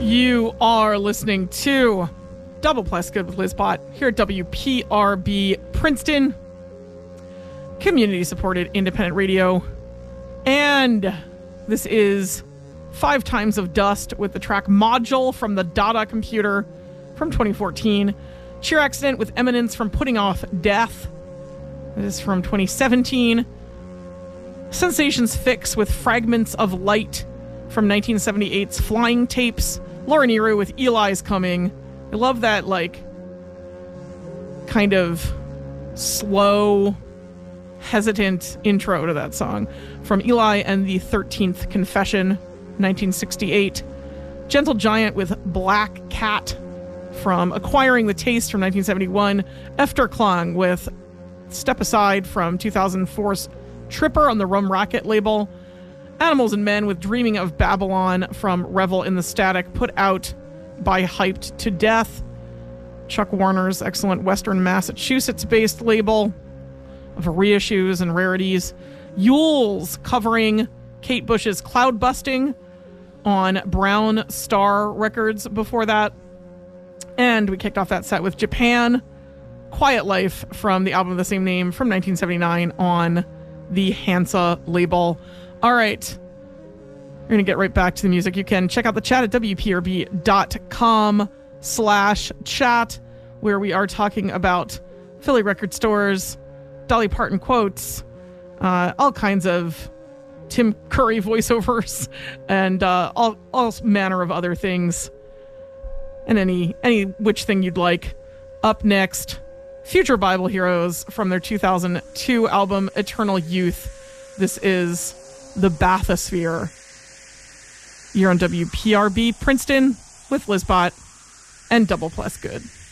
You are listening to Double Plus Good with Liz Bott here at WPRB Princeton, community-supported independent radio. And this is 5 Times of Dust with the track Module from the Dada Computer from 2014. Cheer Accident with Eminence from Putting Off Death. This is from 2017. Sensations Fix with Fragments of Light from 1978's Flying Tapes. Laura Nyro with Eli's Coming. I love that, kind of slow, hesitant intro to that song. From Eli and the 13th Confession, 1968. Gentle Giant with Black Cat from Acquiring the Taste from 1971. Efterklang with Step Aside from 2004's Tripper on the Rum Racket label. Animals and Men with Dreaming of Babylon from Revel in the Static, put out by Hyped to Death. Chuck Warner's excellent Western Massachusetts-based label of reissues and rarities. Yules covering Kate Bush's Cloud Busting on Brown Star Records before that. And we kicked off that set with Japan, Quiet Life from the album of the same name from 1979 on the Hansa label. All right, we're going to get right back to the music. You can check out the chat at wprb.com/chat, where we are talking about Philly record stores, Dolly Parton quotes, all kinds of Tim Curry voiceovers, and all manner of other things, and any which thing you'd like. Up next, Future Bible Heroes from their 2002 album Eternal Youth. This is The Bathysphere. You're on WPRB Princeton with Liz Bott and Double Plus Good.